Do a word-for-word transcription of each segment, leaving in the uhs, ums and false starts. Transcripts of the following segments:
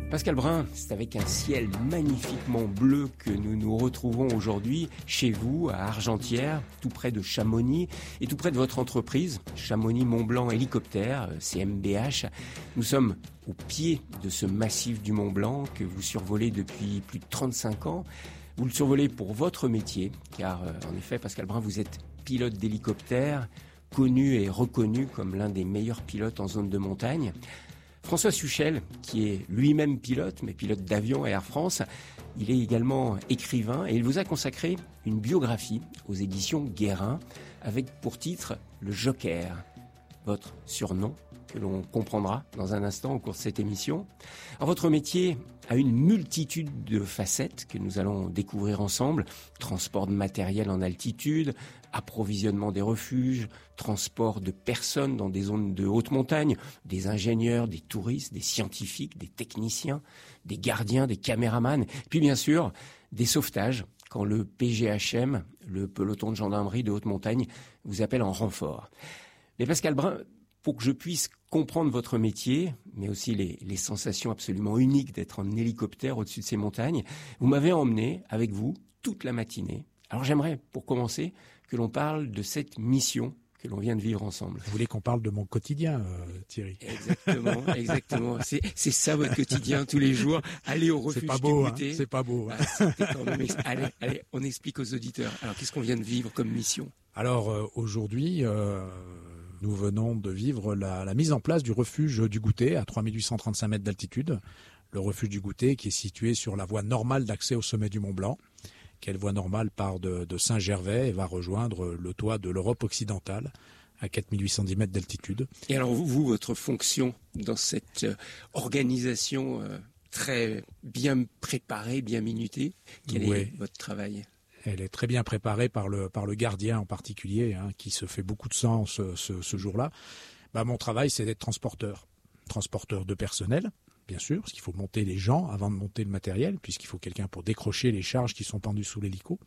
Pascal Brun, c'est avec un ciel magnifiquement bleu que nous nous retrouvons aujourd'hui chez vous, à Argentières, tout près de Chamonix et tout près de votre entreprise, Chamonix Mont-Blanc Hélicoptère, C M B H. Nous sommes au pied de ce massif du Mont-Blanc que vous survolez depuis plus de trente-cinq ans. Vous le survolez pour votre métier, car en effet, Pascal Brun, vous êtes pilote d'hélicoptère, connu et reconnu comme l'un des meilleurs pilotes en zone de montagne. François Suchel, qui est lui-même pilote, mais pilote d'avion à Air France, il est également écrivain et il vous a consacré une biographie aux éditions Guérin avec pour titre Le Joker, votre surnom que l'on comprendra dans un instant au cours de cette émission. Alors, votre métier a une multitude de facettes que nous allons découvrir ensemble. Transport de matériel en altitude, approvisionnement des refuges, transport de personnes dans des zones de haute montagne, des ingénieurs, des touristes, des scientifiques, des techniciens, des gardiens, des caméramans, puis bien sûr des sauvetages quand le P G H M, le peloton de gendarmerie de haute montagne, vous appelle en renfort. Mais Pascal Brun, pour que je puisse comprendre votre métier, mais aussi les, les sensations absolument uniques d'être en hélicoptère au-dessus de ces montagnes, vous m'avez emmené avec vous toute la matinée. Alors j'aimerais, pour commencer, que l'on parle de cette mission que l'on vient de vivre ensemble. Vous voulez qu'on parle de mon quotidien, euh, Thierry? Exactement, exactement. C'est, c'est ça votre quotidien tous les jours. Allez au refuge c'est pas beau, du goûter. Hein, c'est pas beau. Hein. Ah, quand même... allez, allez, on explique aux auditeurs. Alors qu'est-ce qu'on vient de vivre comme mission? Alors euh, aujourd'hui, euh, nous venons de vivre la, la mise en place du refuge du Goûter à trois mille huit cent trente-cinq mètres d'altitude. Le refuge du Goûter qui est situé sur la voie normale d'accès au sommet du Mont Blanc. Quelle voie normale part de, de Saint-Gervais et va rejoindre le toit de l'Europe occidentale à quatre mille huit cent dix mètres d'altitude. Et alors vous, vous votre fonction dans cette euh, organisation euh, très bien préparée, bien minutée, quel oui. est votre travail? Elle est très bien préparée par le par le gardien en particulier, hein, qui se fait beaucoup de sang ce, ce, ce jour-là. Bah, mon travail, c'est d'être transporteur, transporteur de personnel. Bien sûr, parce qu'il faut monter les gens avant de monter le matériel, puisqu'il faut quelqu'un pour décrocher les charges qui sont pendues sous l'hélico.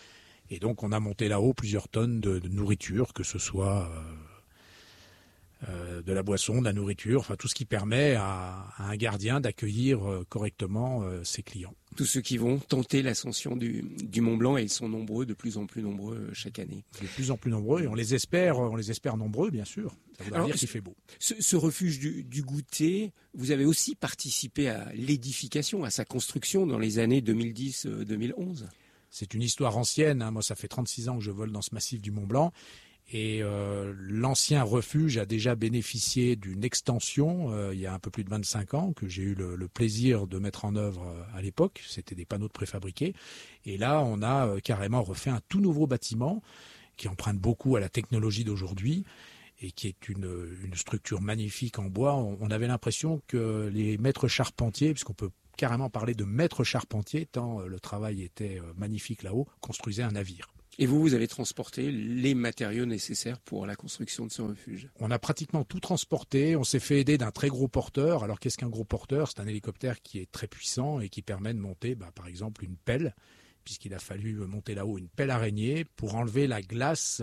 Et donc, on a monté là-haut plusieurs tonnes de, de nourriture, que ce soit euh, euh, de la boisson, de la nourriture, enfin tout ce qui permet à, à un gardien d'accueillir euh, correctement euh, ses clients. Tous ceux qui vont tenter l'ascension du, du Mont Blanc, et ils sont nombreux, de plus en plus nombreux chaque année. De plus en plus nombreux, et on les espère, on les espère nombreux, bien sûr. Ça voudra Alors, dire qu'il fait beau. Ce, ce refuge du, du Goûter, vous avez aussi participé à l'édification, à sa construction dans les années deux mille dix deux mille onze. C'est une histoire ancienne. Hein. Moi, ça fait trente-six ans que je vole dans ce massif du Mont Blanc. Et euh, l'ancien refuge a déjà bénéficié d'une extension euh, il y a un peu plus de vingt-cinq ans que j'ai eu le, le plaisir de mettre en œuvre euh, à l'époque. C'était des panneaux de préfabriqués. Et là, on a euh, carrément refait un tout nouveau bâtiment qui emprunte beaucoup à la technologie d'aujourd'hui et qui est une, une structure magnifique en bois. On, on avait l'impression que les maîtres charpentiers, puisqu'on peut carrément parler de maîtres charpentiers, tant euh, le travail était euh, magnifique là-haut, construisaient un navire. Et vous, vous avez transporté les matériaux nécessaires pour la construction de ce refuge? On a pratiquement tout transporté. On s'est fait aider d'un très gros porteur. Alors, qu'est-ce qu'un gros porteur? C'est un hélicoptère qui est très puissant et qui permet de monter, bah, par exemple, une pelle, puisqu'il a fallu monter là-haut une pelle araignée pour enlever la glace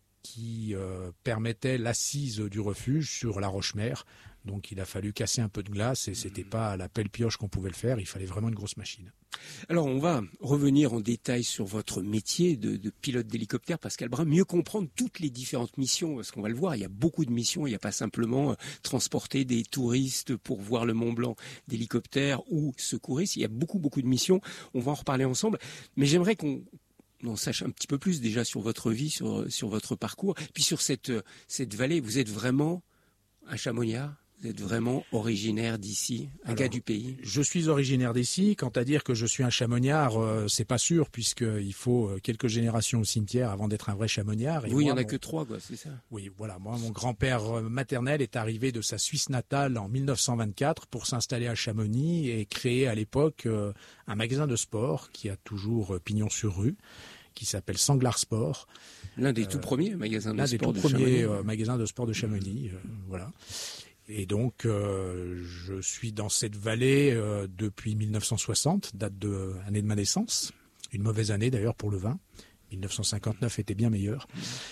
qui euh, permettait l'assise du refuge sur la roche-mère. Donc, il a fallu casser un peu de glace et c'était pas à la pelle-pioche qu'on pouvait le faire. Il fallait vraiment une grosse machine. Alors, on va revenir en détail sur votre métier de, de pilote d'hélicoptère, Pascal Brun, mieux comprendre toutes les différentes missions, parce qu'on va le voir, il y a beaucoup de missions, il n'y a pas simplement euh, transporter des touristes pour voir le Mont Blanc d'hélicoptère ou secouristes, il y a beaucoup, beaucoup de missions, on va en reparler ensemble, mais j'aimerais qu'on on sache un petit peu plus déjà sur votre vie, sur, sur votre parcours, puis sur cette, cette vallée, vous êtes vraiment un chamonniard? Vous êtes vraiment originaire d'ici, un Alors, gars du pays? Je suis originaire d'ici. Quant à dire que je suis un chamonniard, euh, c'est pas sûr, puisqu'il faut quelques générations au cimetière avant d'être un vrai chamonniard. Et vous, il y en a mon... que trois, quoi, c'est ça? Oui, voilà. Moi, mon grand-père maternel est arrivé de sa Suisse natale en mille neuf cent vingt-quatre pour s'installer à Chamonix et créer à l'époque euh, un magasin de sport qui a toujours euh, pignon sur rue, qui s'appelle Sanglard Sport. L'un des euh, tout premiers magasins de l'un sport des tout de premiers Chamonix. Euh, magasins de sport de Chamonix, euh, voilà. Et donc, euh, je suis dans cette vallée euh, depuis mille neuf cent soixante, date de année de ma naissance. Une mauvaise année d'ailleurs pour le vin. mille neuf cent cinquante-neuf était bien meilleure.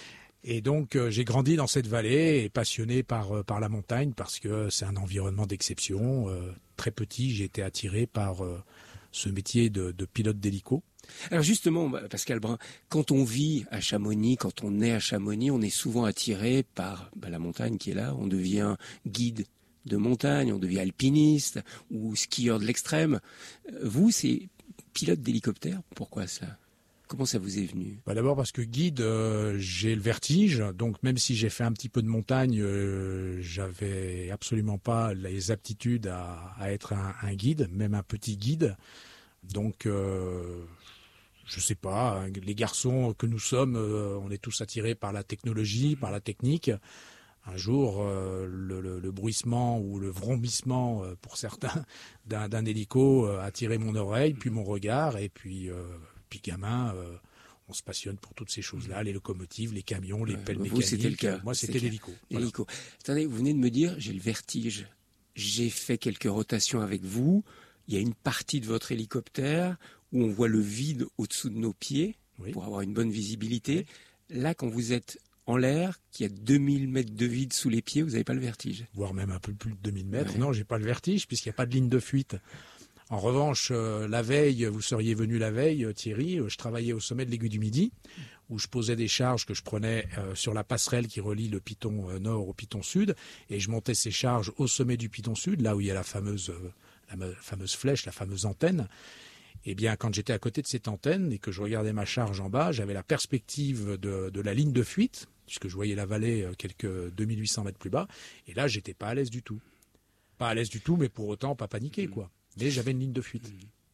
Et donc euh, j'ai grandi dans cette vallée et passionné par euh, par la montagne parce que c'est un environnement d'exception. Euh, très petit, j'ai été attiré par euh, ce métier de, de pilote d'hélico. Alors justement, Pascal Brun, quand on vit à Chamonix, quand on est à Chamonix, on est souvent attiré par bah, la montagne qui est là. On devient guide de montagne, on devient alpiniste ou skieur de l'extrême. Vous, c'est pilote d'hélicoptère. Pourquoi ça ? Comment ça vous est venu ? Bah D'abord parce que guide, euh, j'ai le vertige, donc même si j'ai fait un petit peu de montagne, euh, j'avais absolument pas les aptitudes à, à être un, un guide, même un petit guide. Donc, euh, je sais pas, hein, les garçons que nous sommes, euh, on est tous attirés par la technologie, par la technique. Un jour, euh, le, le, le bruissement ou le vrombissement, euh, pour certains, d'un, d'un hélico euh, a attiré mon oreille, puis mon regard, et puis... Euh, Puis gamin, euh, on se passionne pour toutes ces choses-là, les locomotives, les camions, les pelles vous, mécaniques. C'était le cas. Moi, c'était l'hélico. Voilà. Attendez, vous venez de me dire, j'ai le vertige. J'ai fait quelques rotations avec vous. Il y a une partie de votre hélicoptère où on voit le vide au-dessous de nos pieds, oui, pour avoir une bonne visibilité. Oui. Là, quand vous êtes en l'air, qu'il y a deux mille mètres de vide sous les pieds, vous n'avez pas le vertige. Voire même un peu plus de deux mille mètres. Ouais. Non, j'ai pas le vertige puisqu'il n'y a pas de ligne de fuite. En revanche, euh, la veille, vous seriez venu la veille, euh, Thierry, euh, je travaillais au sommet de l'Aiguille du Midi, où je posais des charges que je prenais euh, sur la passerelle qui relie le piton euh, nord au piton sud, et je montais ces charges au sommet du piton sud, là où il y a la fameuse, euh, la me- fameuse flèche, la fameuse antenne. Eh bien, quand j'étais à côté de cette antenne et que je regardais ma charge en bas, j'avais la perspective de, de la ligne de fuite, puisque je voyais la vallée euh, quelques deux mille huit cents mètres plus bas, et là, j'étais pas à l'aise du tout. Pas à l'aise du tout, mais pour autant pas paniqué, quoi. Mais j'avais une ligne de fuite.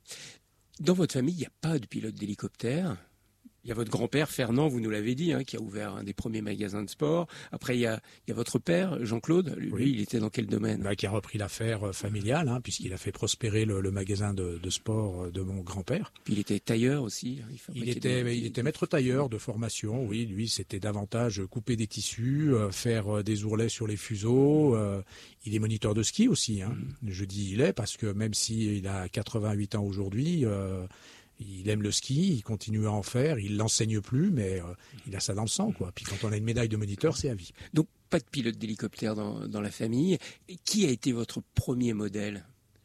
Dans votre famille, il n'y a pas de pilote d'hélicoptère. Il y a votre grand-père, Fernand, vous nous l'avez dit, hein, qui a ouvert un des premiers magasins de sport. Après, il y a, il y a votre père, Jean-Claude. Lui, oui. il était dans quel domaine ? Bah, qui a repris l'affaire familiale, hein, puisqu'il a fait prospérer le, le magasin de, de sport de mon grand-père. Puis il était tailleur aussi. Il, il était, des... il était maître tailleur de formation. Oui, lui, c'était davantage couper des tissus, euh, faire des ourlets sur les fuseaux. Euh, il est moniteur de ski aussi. Hein. Mmh. Je dis il est parce que même s'il a quatre-vingt-huit ans aujourd'hui. Euh, Il aime le ski, il continue à en faire, il l'enseigne plus, mais euh, il a ça dans le sang, quoi. Puis quand on a une médaille de moniteur, c'est à vie. Donc pas de pilote d'hélicoptère dans, dans la famille. Et qui a été votre premier modèle ?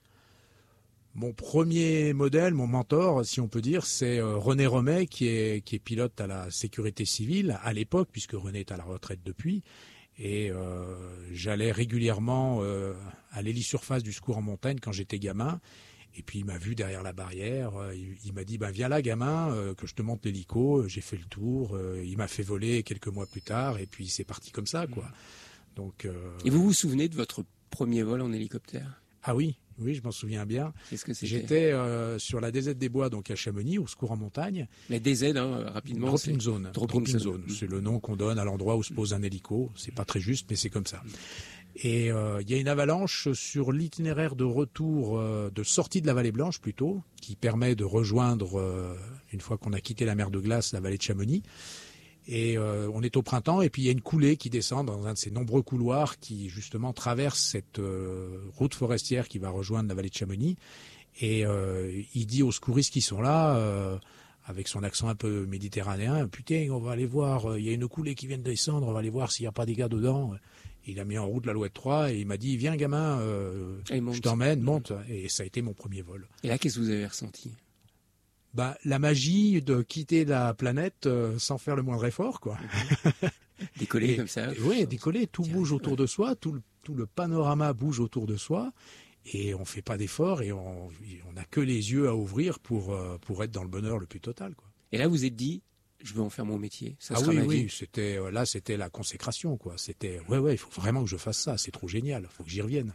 Mon premier modèle, mon mentor, si on peut dire, c'est euh, René Romet, qui est, qui est pilote à la sécurité civile à l'époque, puisque René est à la retraite depuis. Et euh, j'allais régulièrement euh, à l'hélisurface du secours en montagne quand j'étais gamin. Et puis il m'a vu derrière la barrière, il, il m'a dit ben, « Viens là gamin, euh, que je te montre l'hélico ». J'ai fait le tour, euh, il m'a fait voler quelques mois plus tard, et puis c'est parti comme ça, quoi. Donc, euh... Et vous vous souvenez de votre premier vol en hélicoptère ? Ah oui, oui, je m'en souviens bien. Qu'est-ce que c'était ? J'étais euh, sur la D Z des Bois, donc à Chamonix, au secours en montagne. La D Z, hein, rapidement. Dropping zone. Dropping Dropping zone. zone. C'est le nom qu'on donne à l'endroit où se pose un hélico. C'est pas très juste, mais c'est comme ça. Et euh, il y a une avalanche sur l'itinéraire de retour, euh, de sortie de la Vallée Blanche plutôt, qui permet de rejoindre, euh, une fois qu'on a quitté la mer de glace, la vallée de Chamonix. Et euh, on est au printemps, et puis il y a une coulée qui descend dans un de ces nombreux couloirs qui justement traverse cette euh, route forestière qui va rejoindre la vallée de Chamonix. Et euh, il dit aux secouristes qui sont là, euh, avec son accent un peu méditerranéen, « Putain, on va aller voir, il y a une coulée qui vient de descendre, on va aller voir s'il n'y a pas des gars dedans ». Il a mis en route l'Alouette trois et il m'a dit « Viens gamin, euh, je t'emmène, monte ». Et ça a été mon premier vol. Et là, qu'est-ce que vous avez ressenti ? Bah, la magie de quitter la planète euh, sans faire le moindre effort, quoi. Décoller et, comme ça. Oui, décoller, tout bouge autour de soi, tout le, tout le panorama bouge autour de soi, et on fait pas d'effort et on n'a que les yeux à ouvrir pour, euh, pour être dans le bonheur le plus total, quoi. Et là, vous êtes dit, je veux en faire mon métier. Ça ah sera oui, ma oui, vie. c'était, euh, là, c'était la consécration, quoi. C'était, ouais, ouais, il faut vraiment que je fasse ça, c'est trop génial, il faut que j'y revienne.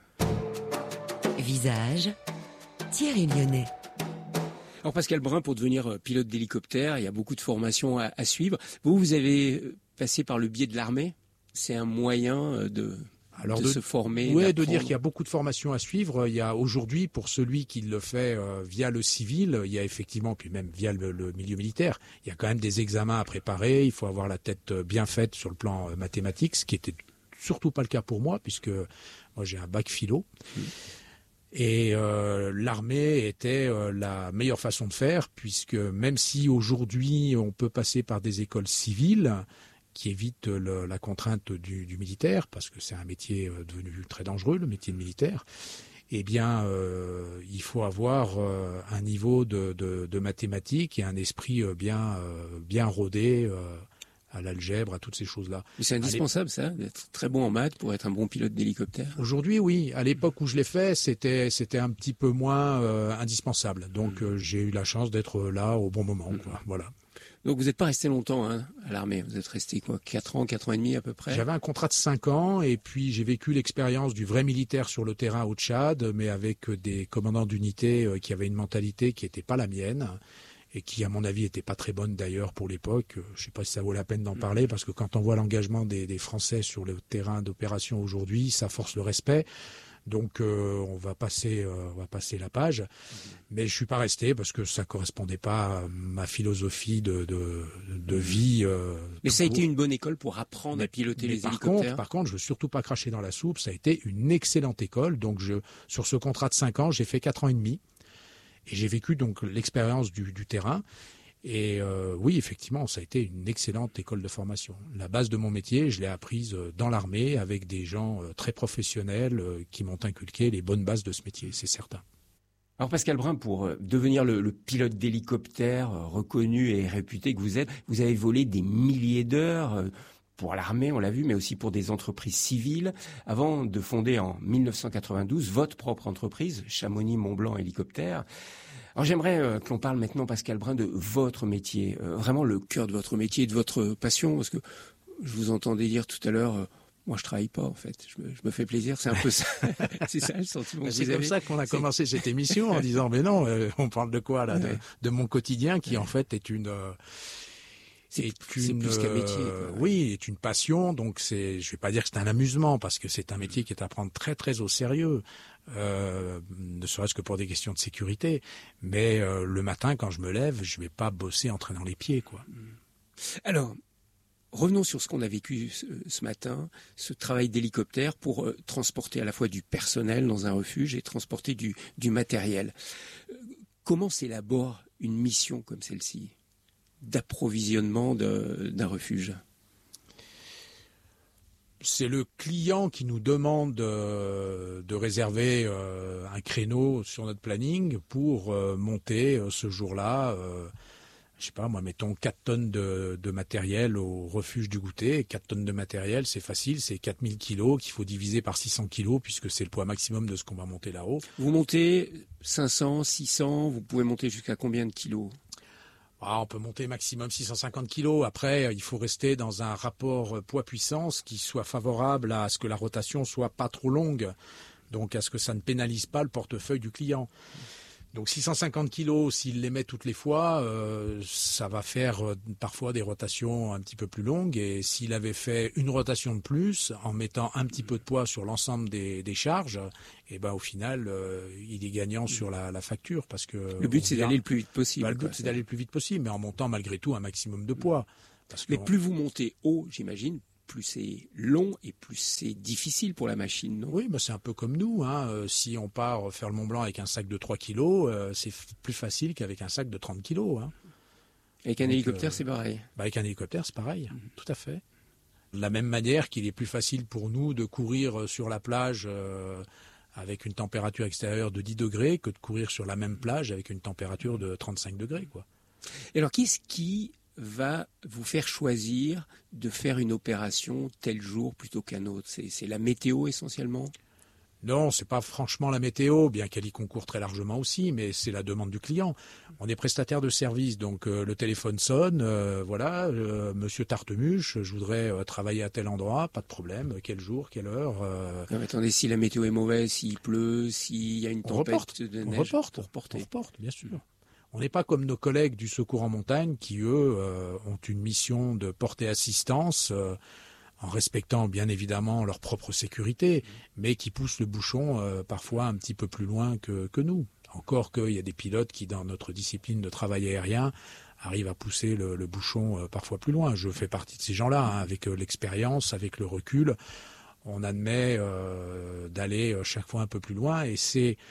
Visage, Thierry Lyonnais. Alors Pascal Brun, pour devenir pilote d'hélicoptère, il y a beaucoup de formations à, à suivre. Vous, vous avez passé par le biais de l'armée. C'est un moyen de, Alors de, de se former. Oui, de dire qu'il y a beaucoup de formations à suivre. Il y a aujourd'hui, pour celui qui le fait euh, via le civil, il y a effectivement, puis même via le, le milieu militaire, il y a quand même des examens à préparer. Il faut avoir la tête bien faite sur le plan mathématique, ce qui était surtout pas le cas pour moi, puisque moi j'ai un bac philo. Mmh. Et euh, l'armée était euh, la meilleure façon de faire, puisque même si aujourd'hui on peut passer par des écoles civiles, qui évite le, la contrainte du, du militaire, parce que c'est un métier devenu très dangereux, le métier de militaire, eh bien, euh, il faut avoir euh, un niveau de, de, de mathématiques et un esprit bien, euh, bien rodé euh, à l'algèbre, à toutes ces choses-là. Mais c'est indispensable, ça, d'être très bon en maths pour être un bon pilote d'hélicoptère. Aujourd'hui, oui. À l'époque où je l'ai fait, c'était, c'était un petit peu moins euh, indispensable. Donc, mmh. euh, j'ai eu la chance d'être là au bon moment, quoi. Mmh. Voilà. Donc vous n'êtes pas resté longtemps hein, à l'armée, vous êtes resté quoi, quatre ans, quatre ans et demi à peu près. J'avais un contrat de cinq ans et puis j'ai vécu l'expérience du vrai militaire sur le terrain au Tchad, mais avec des commandants d'unité qui avaient une mentalité qui n'était pas la mienne et qui à mon avis n'était pas très bonne d'ailleurs pour l'époque. Je ne sais pas si ça vaut la peine d'en parler parce que quand on voit l'engagement des, des Français sur le terrain d'opération aujourd'hui, ça force le respect. Donc euh, on va passer, euh, on va passer la page, mais je suis pas resté parce que ça correspondait pas à ma philosophie de de, de vie. Euh, mais ça a été une bonne école pour apprendre mais, à piloter les par hélicoptères. Contre, par contre, je veux surtout pas cracher dans la soupe. Ça a été une excellente école. Donc je, sur ce contrat de cinq ans, j'ai fait quatre ans et demi et j'ai vécu donc l'expérience du, du terrain. Et euh, oui, effectivement, ça a été une excellente école de formation. La base de mon métier, je l'ai apprise dans l'armée avec des gens très professionnels qui m'ont inculqué les bonnes bases de ce métier, c'est certain. Alors Pascal Brun, pour devenir le, le pilote d'hélicoptère reconnu et réputé que vous êtes, vous avez volé des milliers d'heures pour l'armée, on l'a vu, mais aussi pour des entreprises civiles, avant de fonder en mille neuf cent quatre-vingt-douze votre propre entreprise, Chamonix-Mont-Blanc Hélicoptère. Alors j'aimerais euh, que l'on parle maintenant, Pascal Brun, de votre métier, euh, vraiment le cœur de votre métier, de votre passion, parce que je vous entendais dire tout à l'heure, euh, moi je travaille pas en fait, je me, je me fais plaisir, c'est un peu ça, c'est ça le sentiment. C'est que comme vous ça avez. qu'on a c'est... commencé cette émission en disant, mais non, euh, on parle de quoi là, ouais. de, de mon quotidien qui ouais. en fait est une... Euh, C'est, est c'est une, plus qu'un métier. Euh, oui, est une passion. Donc c'est, je vais pas dire que c'est un amusement parce que c'est un métier qui est à prendre très très au sérieux, euh, ne serait-ce que pour des questions de sécurité. Mais euh, le matin, quand je me lève, je vais pas bosser en traînant les pieds, quoi. Alors, revenons sur ce qu'on a vécu ce, ce matin, ce travail d'hélicoptère pour euh, transporter à la fois du personnel dans un refuge et transporter du, du matériel. Euh, comment s'élabore une mission comme celle-ci d'approvisionnement de, d'un refuge? C'est le client qui nous demande de, de réserver euh, un créneau sur notre planning pour euh, monter euh, ce jour-là, euh, je sais pas moi, mettons quatre tonnes de, de matériel au refuge du Goûter. quatre tonnes de matériel, c'est facile, c'est quatre mille kilos qu'il faut diviser par six cents kilos puisque c'est le poids maximum de ce qu'on va monter là-haut. Vous montez cinq cents, six cents, vous pouvez monter jusqu'à combien de kilos? Ah, on peut monter maximum six cent cinquante kilos. Après, il faut rester dans un rapport poids-puissance qui soit favorable à ce que la rotation soit pas trop longue, donc à ce que ça ne pénalise pas le portefeuille du client. Donc six cent cinquante kilos, s'il les met toutes les fois, euh, ça va faire euh, parfois des rotations un petit peu plus longues. Et s'il avait fait une rotation de plus, en mettant un petit peu de poids sur l'ensemble des, des charges, et ben au final, euh, il est gagnant sur la, la facture parce que le but c'est vient, d'aller le plus vite possible. Bah, le but quoi, c'est, c'est d'aller le plus vite possible, mais en montant malgré tout un maximum de poids. Parce mais plus vous montez haut, j'imagine, plus c'est long et plus c'est difficile pour la machine, non? Oui, bah c'est un peu comme nous. Hein. Euh, si on part faire le Mont Blanc avec un sac de trois kilos, euh, c'est f- plus facile qu'avec un sac de trente kilos. Hein. Avec un Donc, hélicoptère, euh, c'est pareil? Bah avec un hélicoptère, c'est pareil, mmh. tout à fait. De la même manière qu'il est plus facile pour nous de courir sur la plage euh, avec une température extérieure de dix degrés que de courir sur la même plage avec une température de trente-cinq degrés, quoi. Et alors, qu'est-ce qui va vous faire choisir de faire une opération tel jour plutôt qu'un autre? C'est, c'est la météo essentiellement? Non, c'est pas franchement la météo, bien qu'elle y concourt très largement aussi, mais c'est la demande du client. On est prestataire de service, donc euh, le téléphone sonne, euh, voilà, euh, Monsieur Tartemuche, je voudrais euh, travailler à tel endroit, pas de problème, quel jour, quelle heure. Euh... Non, mais attendez, si la météo est mauvaise, s'il pleut, s'il y a une tempête on reporte, de neige, on reporte, pour reporter. On reporte, bien sûr. On n'est pas comme nos collègues du secours en montagne qui, eux, euh, ont une mission de porter assistance euh, en respectant bien évidemment leur propre sécurité, mais qui poussent le bouchon euh, parfois un petit peu plus loin que, que nous. Encore qu'il y a des pilotes qui, dans notre discipline de travail aérien, arrivent à pousser le, le bouchon euh, parfois plus loin. Je fais partie de ces gens-là, hein, avec euh, l'expérience, avec le recul. On admet euh, d'aller euh, chaque fois un peu plus loin, et c'est...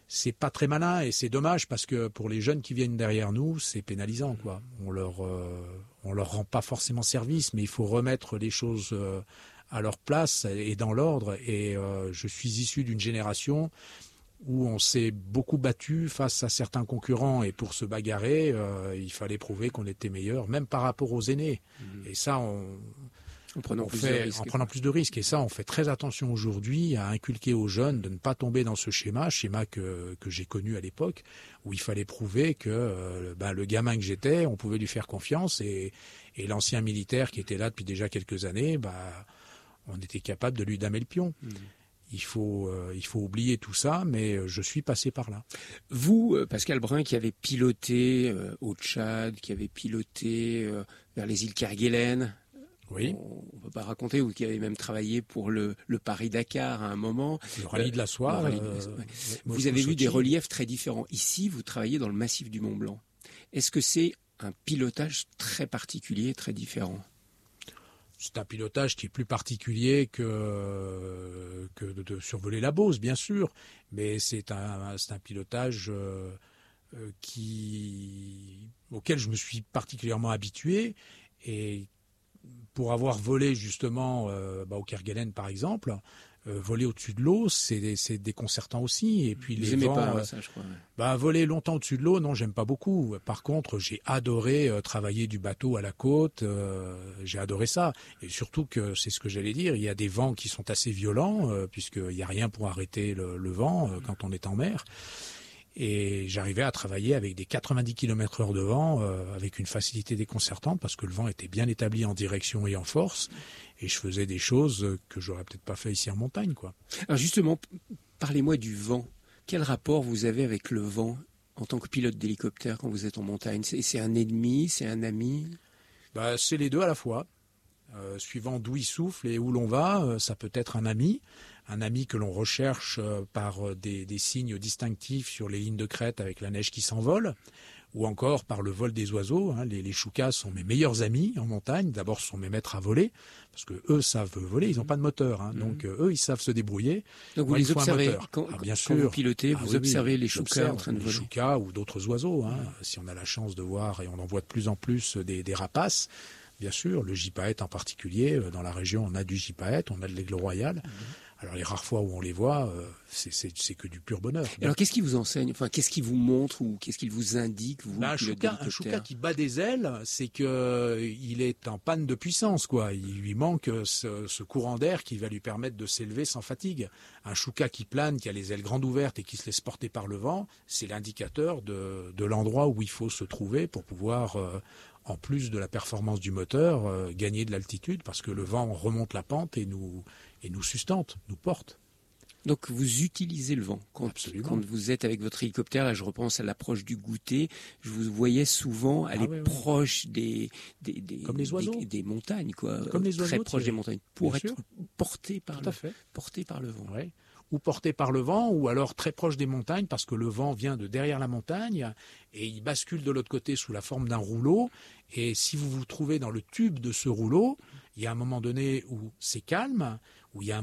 c'est pas très malin et c'est dommage parce que pour les jeunes qui viennent derrière nous, c'est pénalisant, quoi. On leur, euh, on leur rend pas forcément service, mais il faut remettre les choses euh, à leur place et dans l'ordre. Et euh, je suis issu d'une génération où on s'est beaucoup battu face à certains concurrents et pour se bagarrer, euh, il fallait prouver qu'on était meilleur, même par rapport aux aînés. Mmh. Et ça, on En prenant, on plus fait, de risques. en prenant plus de risques. Et ça, on fait très attention aujourd'hui à inculquer aux jeunes de ne pas tomber dans ce schéma, schéma que, que j'ai connu à l'époque, où il fallait prouver que euh, ben, le gamin que j'étais, on pouvait lui faire confiance. Et, et l'ancien militaire qui était là depuis déjà quelques années, ben, on était capable de lui damer le pion. Mmh. Il faut, euh, il faut oublier tout ça, mais je suis passé par là. Vous, Pascal Brun, qui avez piloté euh, au Tchad, qui avez piloté euh, vers les îles Kerguelen, oui. On ne peut pas raconter, ou qui avez même travaillé pour le, le Paris-Dakar à un moment. Le rallye de la soie. Euh, euh, ouais. Vous avez vu des reliefs très différents. Ici, vous travaillez dans le massif du Mont-Blanc. Est-ce que c'est un pilotage très particulier, très différent ? C'est un pilotage qui est plus particulier que, que de, de survoler la Beauce, bien sûr. Mais c'est un, c'est un pilotage euh, qui, auquel je me suis particulièrement habitué. Et pour avoir volé justement euh, bah, au Kerguelen par exemple, euh, voler au-dessus de l'eau, c'est, c'est déconcertant aussi. Et puis Vous les aimez vents, pas euh, ça, je crois. Ouais. Bah, voler longtemps au-dessus de l'eau, non, j'aime pas beaucoup. Par contre, j'ai adoré euh, travailler du bateau à la côte. Euh, j'ai adoré ça. Et surtout que c'est ce que j'allais dire. Il y a des vents qui sont assez violents euh, puisqu'il y a rien pour arrêter le, le vent euh, quand on est en mer. Et j'arrivais à travailler avec des quatre-vingt-dix kilomètres heure de vent, euh, avec une facilité déconcertante, parce que le vent était bien établi en direction et en force, et je faisais des choses que j'aurais peut-être pas fait ici en montagne, quoi. Alors justement, parlez-moi du vent. Quel rapport vous avez avec le vent en tant que pilote d'hélicoptère quand vous êtes en montagne ? C'est, c'est un ennemi, c'est un ami ? Bah, c'est les deux à la fois. Euh, suivant d'où il souffle et où l'on va, euh, ça peut être un ami, un ami que l'on recherche euh, par euh, des, des signes distinctifs sur les lignes de crête avec la neige qui s'envole, ou encore par le vol des oiseaux. Hein. Les, les choucas sont mes meilleurs amis en montagne. D'abord, ce sont mes maîtres à voler, parce que eux savent voler, ils n'ont pas de moteur, hein. Mmh. Donc euh, eux, ils savent se débrouiller. Donc vous Moi, les observez quand, ah, bien quand sûr. vous pilotez, ah, vous oui, observez oui, les choucas en train de voler. Les choucas ou d'autres oiseaux, hein. Mmh. Si on a la chance de voir, et on en voit de plus en plus des, des rapaces. Bien sûr, le gypaète en particulier, dans la région on a du gypaète, on a de l'aigle royal. Mmh. Alors les rares fois où on les voit, c'est, c'est, c'est que du pur bonheur. Et alors qu'est-ce qui vous enseigne ? Enfin, qu'est-ce qui vous montre ou qu'est-ce qu'il vous indique, vous, ben, un, chouka, un chouka qui bat des ailes, c'est qu'il est en panne de puissance, quoi. Il lui manque ce, ce courant d'air qui va lui permettre de s'élever sans fatigue. Un chouka qui plane, qui a les ailes grandes ouvertes et qui se laisse porter par le vent, c'est l'indicateur de, de l'endroit où il faut se trouver pour pouvoir... Euh, en plus de la performance du moteur, euh, gagner de l'altitude, parce que le vent remonte la pente et nous, et nous sustente, nous porte. Donc vous utilisez le vent quand, quand vous êtes avec votre hélicoptère. Là, je repense à l'approche du goûter. Je vous voyais souvent aller ah, oui, proche oui. Des, des, des, Comme les oiseaux. Des, des montagnes, quoi. Comme les très oiseaux, proche des montagnes, pour être sûr. porté par, Tout le, à fait. porté par le vent. Ouais. Ou porté par le vent, ou alors très proche des montagnes, parce que le vent vient de derrière la montagne, et il bascule de l'autre côté sous la forme d'un rouleau, et si vous vous trouvez dans le tube de ce rouleau, il y a un moment donné où c'est calme, où il y a un